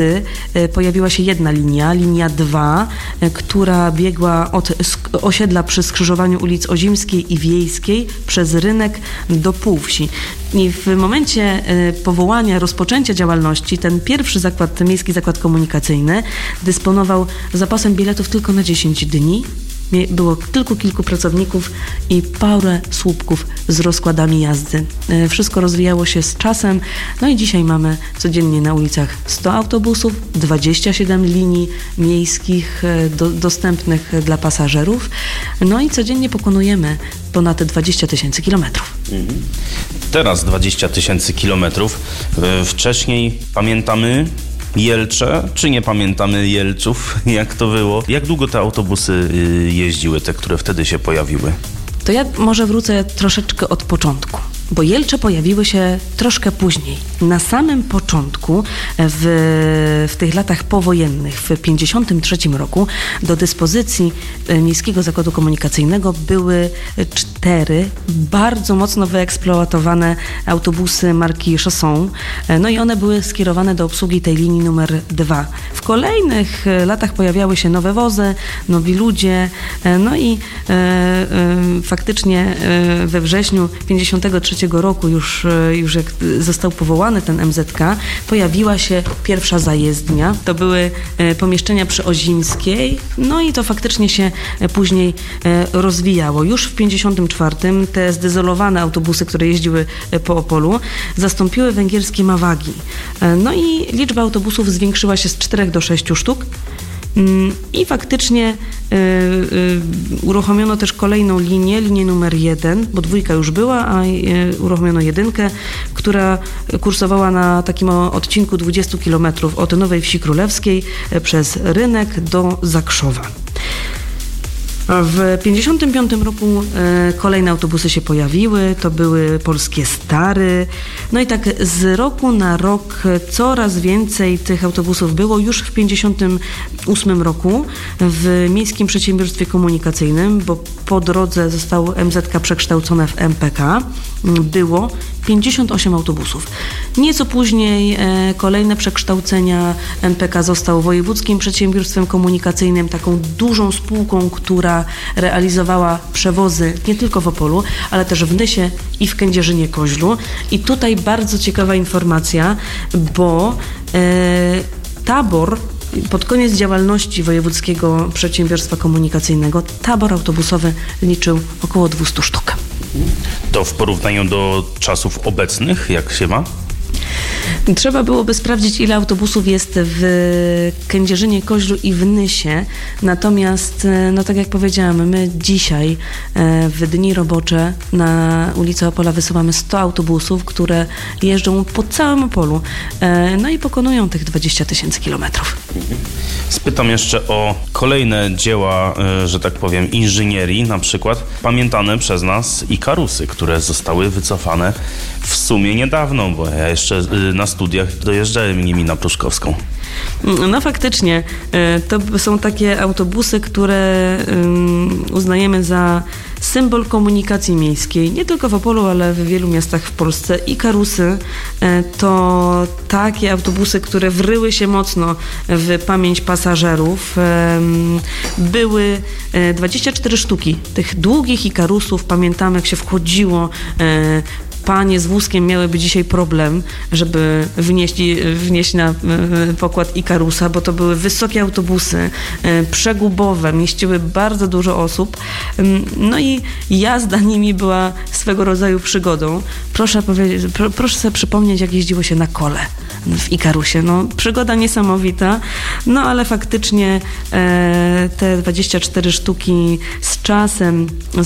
pojawiła się jedna linia 2, która biegła od osiedla przy skrzyżowaniu ulic Ozimskiej i Wiejskiej przez Rynek do Półwsi. I w momencie powołania, rozpoczęcia działalności ten pierwszy miejski zakład komunikacyjny dysponował zapasem biletów tylko na 10 dni. Było tylko kilku pracowników i parę słupków z rozkładami jazdy. Wszystko rozwijało się z czasem, no i dzisiaj mamy codziennie na ulicach 100 autobusów, 27 linii miejskich dostępnych dla pasażerów, no i codziennie pokonujemy ponad 20 000 kilometrów. Teraz 20 000 kilometrów. Wcześniej pamiętamy Jelcze, czy nie pamiętamy Jelczów, jak to było? Jak długo te autobusy jeździły, te, które wtedy się pojawiły? To ja może wrócę troszeczkę od początku, bo Jelcze pojawiły się troszkę później. Na samym początku, w tych latach powojennych, w 1953 roku, do dyspozycji Miejskiego Zakładu Komunikacyjnego były 4 bardzo mocno wyeksploatowane autobusy marki Chausson. No i one były skierowane do obsługi tej linii numer 2. W kolejnych latach pojawiały się nowe wozy, nowi ludzie, no i faktycznie we wrześniu 1953 roku, już jak został powołany ten MZK, pojawiła się pierwsza zajezdnia. To były pomieszczenia przy Ozimskiej, no i to faktycznie się później rozwijało. Już w 1954 te zdezolowane autobusy, które jeździły po Opolu, zastąpiły węgierskie Mawagi. No i liczba autobusów zwiększyła się z 4 do 6 sztuk. I faktycznie uruchomiono też kolejną linię numer 1, bo 2 już była, a uruchomiono 1, która kursowała na takim odcinku 20 km od Nowej Wsi Królewskiej przez Rynek do Zakrzowa. W 1955 roku kolejne autobusy się pojawiły, to były polskie Stary. No i tak z roku na rok coraz więcej tych autobusów było. Już w 1958 roku w Miejskim Przedsiębiorstwie Komunikacyjnym, bo po drodze zostało MZK przekształcone w MPK, było 58 autobusów. Nieco później kolejne przekształcenia MPK został Wojewódzkim Przedsiębiorstwem Komunikacyjnym, taką dużą spółką, która realizowała przewozy nie tylko w Opolu, ale też w Nysie i w Kędzierzynie-Koźlu. I tutaj bardzo ciekawa informacja, bo tabor pod koniec działalności Wojewódzkiego Przedsiębiorstwa Komunikacyjnego tabor autobusowy liczył około 200 sztuk. To w porównaniu do czasów obecnych, jak się ma? Trzeba byłoby sprawdzić, ile autobusów jest w Kędzierzynie-Koźlu i w Nysie. Natomiast, no tak jak powiedziałam, my dzisiaj w dni robocze na ulicę Opola wysyłamy 100 autobusów, które jeżdżą po całym Opolu, no i pokonują tych 20 000 kilometrów. Spytam jeszcze o kolejne dzieła, że tak powiem, inżynierii, na przykład pamiętane przez nas Ikarusy, które zostały wycofane w sumie niedawno, bo ja jeszcze na studiach dojeżdżałem nimi na Pruszkowską. No faktycznie, to są takie autobusy, które uznajemy za symbol komunikacji miejskiej, nie tylko w Opolu, ale w wielu miastach w Polsce. Ikarusy to takie autobusy, które wryły się mocno w pamięć pasażerów. Były 24 sztuki tych długich Ikarusów. Pamiętam, jak się wchodziło. Panie z wózkiem miałyby dzisiaj problem, żeby wnieść na pokład Ikarusa, bo to były wysokie autobusy, przegubowe, mieściły bardzo dużo osób. No i jazda nimi była swego rodzaju przygodą. Proszę sobie przypomnieć, jak jeździło się na kole w Ikarusie. No, przygoda niesamowita, no ale faktycznie te 24 sztuki z czasem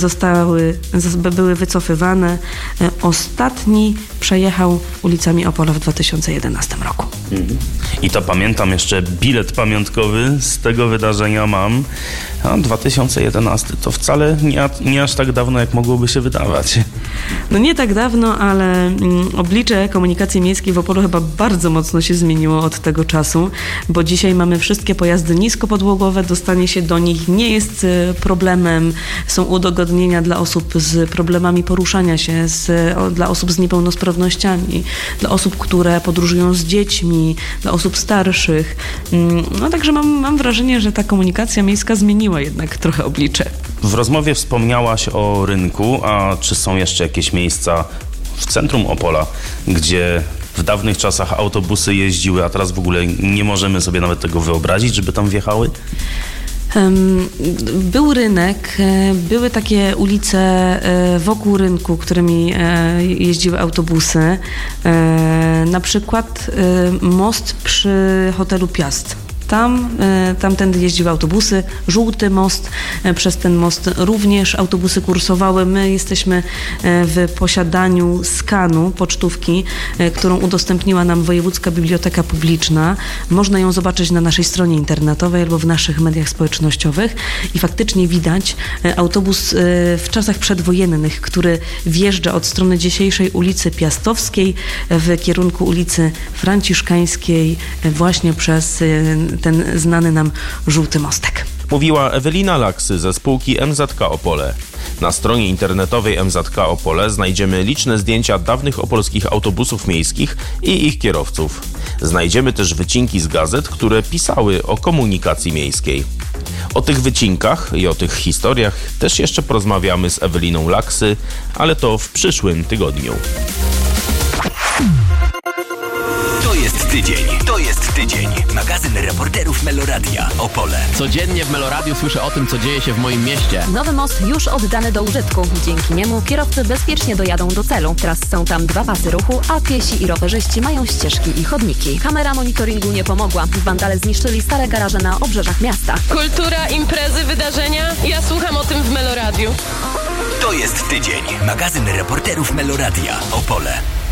były wycofywane. Ostatni przejechał ulicami Opola w 2011 roku. I to pamiętam, jeszcze bilet pamiątkowy z tego wydarzenia mam. A 2011 to wcale nie aż tak dawno, jak mogłoby się wydawać. No nie tak dawno, ale oblicze komunikacji miejskiej w Opolu chyba bardzo mocno się zmieniło od tego czasu, bo dzisiaj mamy wszystkie pojazdy niskopodłogowe, dostanie się do nich nie jest problemem, są udogodnienia dla osób z problemami poruszania się, dla osób z niepełnosprawnościami, dla osób, które podróżują z dziećmi, dla osób starszych. No także mam wrażenie, że ta komunikacja miejska zmieniła jednak trochę oblicze. W rozmowie wspomniałaś o rynku, a czy są jeszcze jakieś miejsca w centrum Opola, gdzie w dawnych czasach autobusy jeździły, a teraz w ogóle nie możemy sobie nawet tego wyobrazić, żeby tam wjechały? Był rynek, były takie ulice wokół rynku, którymi jeździły autobusy. Na przykład most przy hotelu Piast. Tamtędy jeździły autobusy, żółty most, przez ten most również autobusy kursowały. My jesteśmy w posiadaniu skanu pocztówki, którą udostępniła nam Wojewódzka Biblioteka Publiczna. Można ją zobaczyć na naszej stronie internetowej albo w naszych mediach społecznościowych i faktycznie widać autobus w czasach przedwojennych, który wjeżdża od strony dzisiejszej ulicy Piastowskiej w kierunku ulicy Franciszkańskiej właśnie przez ten znany nam żółty mostek. Mówiła Ewelina Laksy ze spółki MZK Opole. Na stronie internetowej MZK Opole znajdziemy liczne zdjęcia dawnych opolskich autobusów miejskich i ich kierowców. Znajdziemy też wycinki z gazet, które pisały o komunikacji miejskiej. O tych wycinkach i o tych historiach też jeszcze porozmawiamy z Eweliną Laksy, ale to w przyszłym tygodniu. To jest tydzień. Magazyn reporterów Meloradia Opole. Codziennie w Meloradiu słyszę o tym, co dzieje się w moim mieście. Nowy most już oddany do użytku. Dzięki niemu kierowcy bezpiecznie dojadą do celu. Teraz są tam 2 pasy ruchu, a piesi i rowerzyści mają ścieżki i chodniki. Kamera monitoringu nie pomogła. Wandale zniszczyli stare garaże na obrzeżach miasta. Kultura, imprezy, wydarzenia. Ja słucham o tym w Meloradiu. To jest tydzień. Magazyn reporterów Meloradia Opole.